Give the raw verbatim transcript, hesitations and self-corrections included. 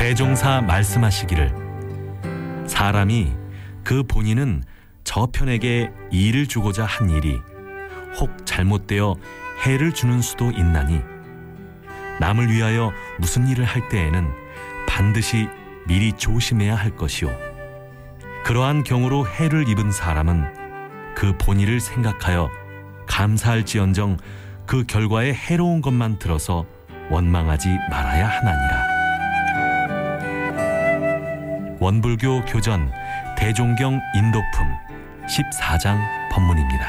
대종사 말씀하시기를 사람이 그 본인은 저편에게 이를 주고자 한 일이 혹 잘못되어 해를 주는 수도 있나니 남을 위하여 무슨 일을 할 때에는 반드시 미리 조심해야 할 것이요 그러한 경우로 해를 입은 사람은 그 본의를 생각하여 감사할지언정 그 결과에 해로운 것만 들어서 원망하지 말아야 하나니라. 원불교 교전 대종경 인도품 십사 장 법문입니다.